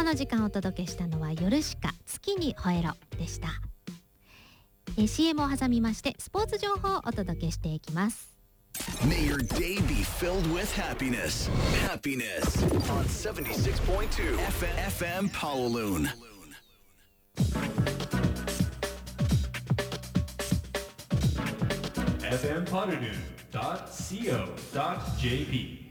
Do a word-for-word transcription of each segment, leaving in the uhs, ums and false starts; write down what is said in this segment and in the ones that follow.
の時間お届けしたのは夜しか月に吠えろでした。え シーエム を挟みましてスポーツ情報をお届けしていきます。 May your day be filled with happiness. Happiness on seventy-six point two F M Kowloon. エフエム パルルーン ドット シーオー ドット ジェーピー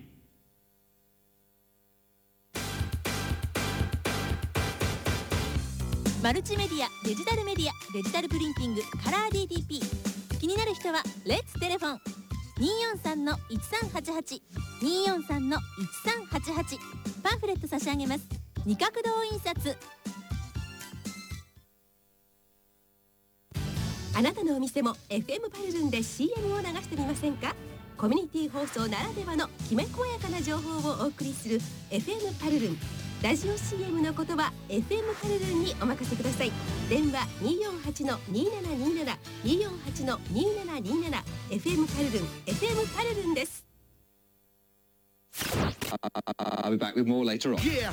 マルチメディア、デジタルメディア、デジタルプリンティング、カラー ディーティーピー。 気になる人はレッツテレフォン にーよんさんのいちさんはちはち にーよんさんのいちさんはちはち。 パンフレット差し上げます。二角堂印刷。あなたのお店も エフエム パルルンで シーエム を流してみませんか。コミュニティ放送ならではのきめ細やかな情報をお送りする エフエム パルルン。ラジオ シーエム のことは エフエム パルルンにお任せください。電話 にーよんはちのにーななにーなな にーよんはちのにーななにーなな。 エフエム パルルン エフエム パルルンです。 I'll be back with more later on. Yeah.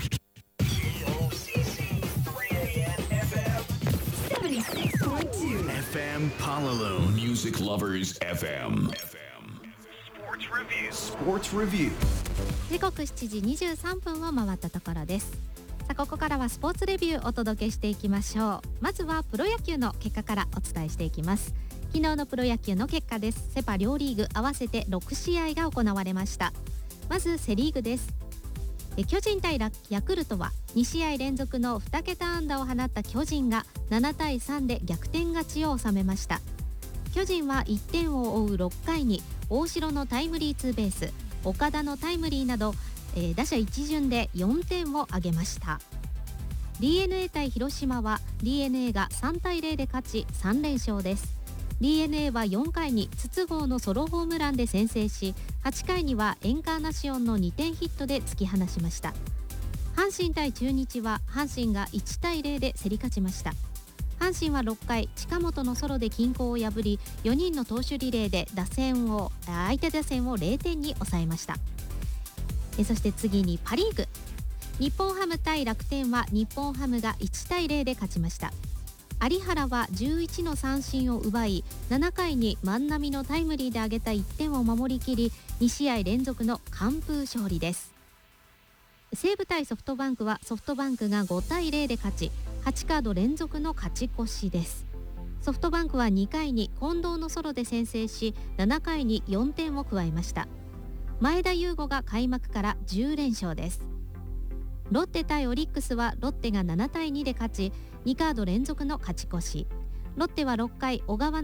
seventy-six point two F M Kowloon. Music Lovers エフエム. Sports Review. Sports Review. 時刻しちじにじゅうさんぷんを回ったところです。さあここからはスポーツレビューをお届けしていきましょう。まずはプロ野球の結果からお伝えしていきます。昨日のプロ野球の結果です。セパ両リーグ合わせてろくしあいが行われました。まずセリーグです。え巨人対ヤクルトはにしあい連続のにけた安打を放った巨人がななたいさんで逆転勝ちを収めました。巨人はいってんを追うろっかいに大城のタイムリーツーベース、岡田のタイムリーなど、えー、打者一巡でよんてんを挙げました。 ディーエヌエー 対広島は ディーエヌエー がさんたいゼロで勝ちさんれんしょうです。 ディーエヌエー はよんかいに筒香のソロホームランで先制し、はちかいにはエンカーナシオンのにてんヒットで突き放しました。阪神対中日は阪神がいちたいゼロで競り勝ちました。阪神はろっかい近本のソロで均衡を破り、よにんの投手リレーで打線を相手打線をれいてんに抑えました。えそして次にパリーグ、日本ハム対楽天は日本ハムがいちたいゼロで勝ちました。有原はじゅういちの三振を奪い、ななかいに万波のタイムリーで挙げたいってんを守りきり、にしあい連続の完封勝利です。西武対ソフトバンクはソフトバンクがごたいゼロで勝ち、はちカード連続の勝ち越しです。ソフトバンクはにかいに近藤のソロで先制し、ななかいによんてんを加えました。前田悠伍が開幕からじゅうれんしょうです。ロッテ対オリックスはロッテがななたいにで勝ち、にカード連続の勝ち越し。ロッテはろっかい小川